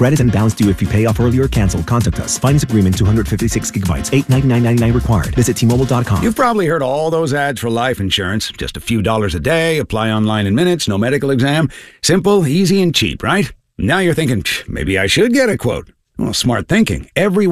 Credit and balance due if you pay off early or cancel. Contact us. Finance agreement 256 gigabytes. $899.99 required. Visit T-Mobile.com. You've probably heard all those ads for life insurance. Just a few dollars a day, apply online in minutes, no medical exam. Simple, easy, and cheap, right? Now you're thinking, maybe I should get a quote. Well, smart thinking. Everyone